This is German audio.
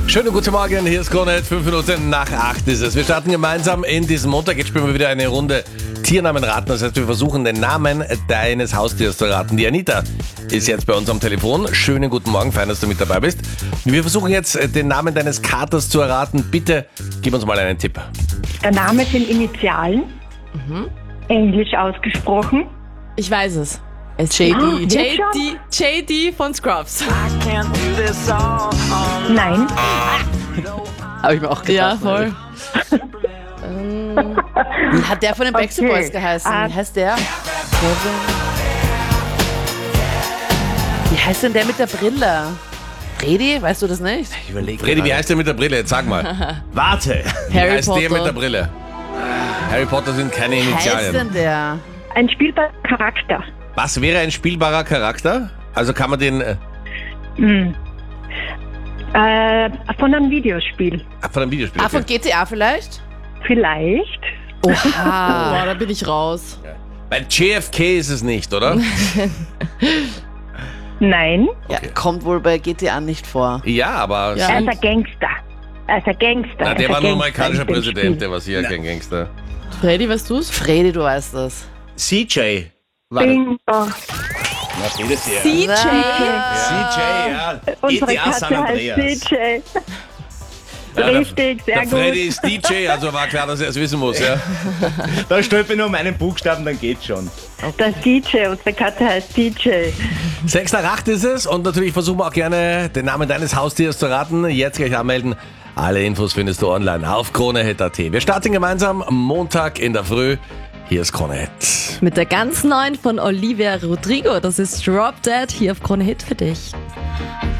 Schönen guten Morgen, hier ist Krone, 5 Minuten nach 8 ist es. Wir starten gemeinsam in diesen Montag. Jetzt spielen wir wieder eine Runde Tiernamen raten. Das heißt, wir versuchen den Namen deines Haustiers zu raten. Die Anita ist jetzt bei uns am Telefon. Schönen guten Morgen, fein, dass du mit dabei bist. Wir versuchen jetzt den Namen deines Katers zu erraten. Bitte gib uns mal einen Tipp. Der Name sind Initialen, englisch ausgesprochen. Ich weiß es. JD. JD von Scrubs. Nein, Habe ich mir auch gedacht. Ja, voll. Wie hat der von den Backstreet Boys geheißen? Wie heißt der? Wie heißt denn der mit der Brille? Freddy? Weißt du das nicht? Ich überlege. Freddy, wie heißt der mit der Brille? Jetzt sag mal. Warte. Wie Harry heißt der mit der Potter. Brille? Harry Potter sind keine Wie heißt Initialien. denn der? ein spielbarer Charakter. Was wäre ein spielbarer Charakter? Also kann man den Von einem Videospiel. von einem Videospiel. Von GTA vielleicht? Vielleicht. Ah, da bin ich raus. Bei JFK ist es nicht, oder? Nein, Ja, kommt wohl bei GTA nicht vor. Ja, aber Ja. er ist ein Gangster. Na, der war nur amerikanischer in dem Präsident, Spiel. der war sicher kein Gangster. Freddy, weißt du's? Freddy, du weißt das. CJ. Bingo. Na, bitte sehr. CJ. CJ, ja. Unsere GTA San Katze heißt Andreas. DJ. Ja, Richtig, sehr der gut. Freddy ist DJ, also war klar, dass er es wissen muss, ja. Da stolper ich nur um einen Buchstaben, dann geht's schon. Das DJ, unsere Katze heißt DJ. 6 nach 8 ist es und natürlich versuchen wir auch gerne den Namen deines Haustiers zu raten. Jetzt gleich anmelden. Alle Infos findest du online auf kronehit.at. Wir starten gemeinsam Montag in der Früh. Hier ist Kronehit. Mit der ganz neuen von Olivia Rodrigo. Das ist Drop Dead hier auf Krone Hit für dich.